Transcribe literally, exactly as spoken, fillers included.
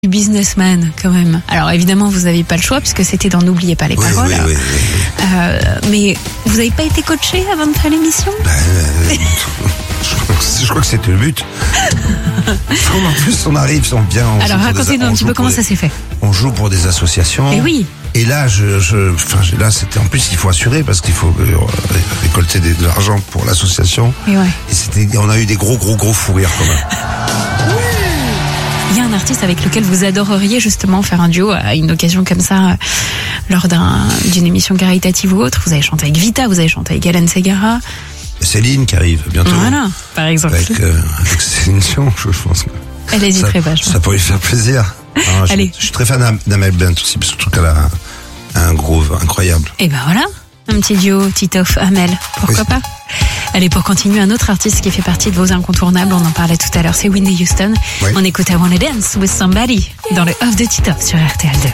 du businessman quand même. Alors évidemment vous n'avez pas le choix puisque c'était dans N'oubliez pas les oui, paroles. Oui, oui, oui, oui. Euh, mais vous n'avez pas été coaché avant de faire l'émission? Ben, euh, je, je crois que c'était le but. En plus on arrive, on bien. On Alors racontez-nous un petit peu comment des, ça s'est fait. On joue pour des associations. Et oui. Et là, je, je, enfin, là, c'était en plus, il faut assurer parce qu'il faut euh, récolter des, de l'argent pour l'association. Et ouais. Et c'était, on a eu des gros, gros, gros fous rires quand même. Il y a un artiste avec lequel vous adoreriez justement faire un duo à une occasion comme ça, lors d'un, d'une émission caritative ou autre. Vous avez chanté avec Vita, vous avez chanté avec Hélène Ségara. Céline qui arrive bientôt. Voilà, par exemple. Avec, euh, avec Céline Dion, je, je pense. Elle hésiterait pas. Ça pourrait lui faire plaisir. Ah, je, Allez. je suis très fan d'Amel Bent aussi, parce que je trouve qu'elle a un, un groove incroyable. Et ben voilà, un petit duo Titoff Amel, pourquoi oui. pas. Allez, pour continuer, un autre artiste qui fait partie de vos incontournables, on en parlait tout à l'heure, c'est Whitney Houston. Oui. On écoute I Wanna Dance with Somebody dans le off de Titoff sur R T L deux.